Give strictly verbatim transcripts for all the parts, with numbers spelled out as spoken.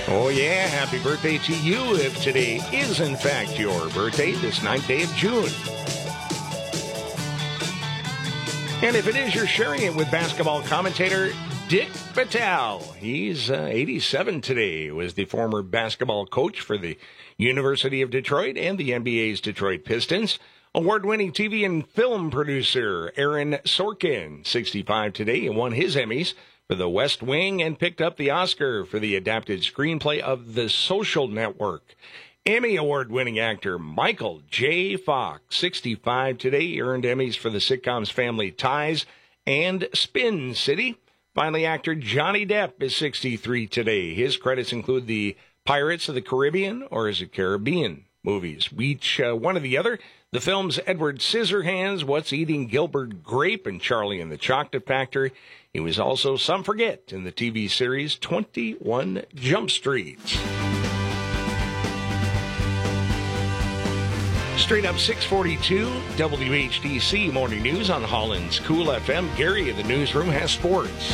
Oh, yeah. Happy birthday to you if today is, in fact, your birthday, this ninth day of June. And if it is, you're sharing it with basketball commentator Dick Vitale. He's uh, eighty-seven today. He was the former basketball coach for the University of Detroit and the N B A's Detroit Pistons. Award-winning T V and film producer Aaron Sorkin, sixty-five today, and won his Emmys for The West Wing and picked up the Oscar for the adapted screenplay of The Social Network. Emmy Award-winning actor Michael J. Fox, sixty-five today, earned Emmys for the sitcoms Family Ties and Spin City. Finally, actor Johnny Depp is sixty-three today. His credits include the Pirates of the Caribbean, or is it Caribbean, movies. Each uh, one or the other. The films Edward Scissorhands, What's Eating Gilbert Grape, and Charlie and the Chocolate Factory. He was also Some Forget in the T V series twenty-one Jump Street. Straight up six forty-two, W H D C Morning News on Holland's Cool F M. Gary in the newsroom has sports.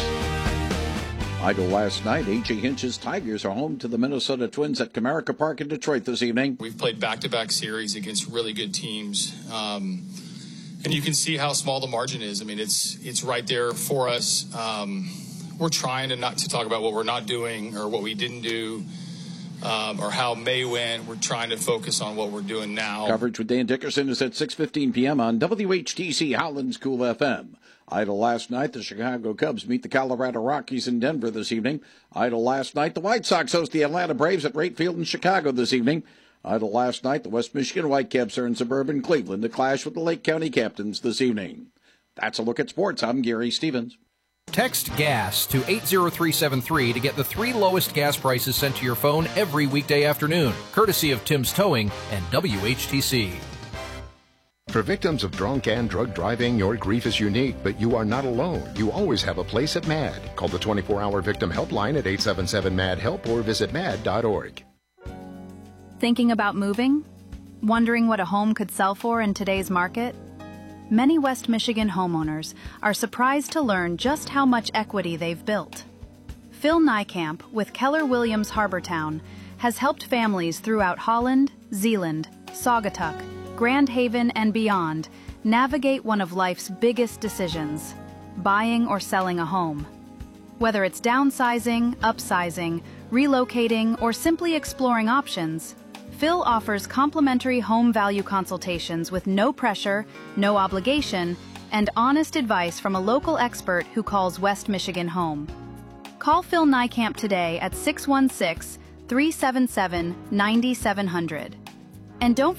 Idle last night, A J Hinch's Tigers are home to the Minnesota Twins at Comerica Park in Detroit this evening. We've played back-to-back series against really good teams, um, and you can see how small the margin is. I mean, it's it's right there for us. Um, we're trying to not to talk about what we're not doing or what we didn't do. Um, or how May went. We're trying to focus on what we're doing now. Coverage with Dan Dickerson is at six fifteen p.m. on W H T C Holland's Cool F M. Idle last night, the Chicago Cubs meet the Colorado Rockies in Denver this evening. Idle last night, the White Sox host the Atlanta Braves at Wright Field in Chicago this evening. Idle last night, the West Michigan Whitecaps are in suburban Cleveland to clash with the Lake County Captains this evening. That's a look at sports. I'm Gary Stevens. Text GAS to eight zero three seven three to get the three lowest gas prices sent to your phone every weekday afternoon, courtesy of Tim's Towing and W H T C. For victims of drunk and drug driving, your grief is unique, but you are not alone. You always have a place at MAD. Call the twenty-four hour victim helpline at eight seven seven MAD HELP or visit mad dot org. Thinking about moving? Wondering what a home could sell for in today's market? Many West Michigan homeowners are surprised to learn just how much equity they've built. Phil Niekamp with Keller Williams Harbortown has helped families throughout Holland, Zeeland, Saugatuck, Grand Haven, and beyond navigate one of life's biggest decisions, buying or selling a home. Whether it's downsizing, upsizing, relocating, or simply exploring options, Phil offers complimentary home value consultations with no pressure, no obligation, and honest advice from a local expert who calls West Michigan home. Call Phil Niekamp today at six one six, three seven seven, nine seven zero zero. And don't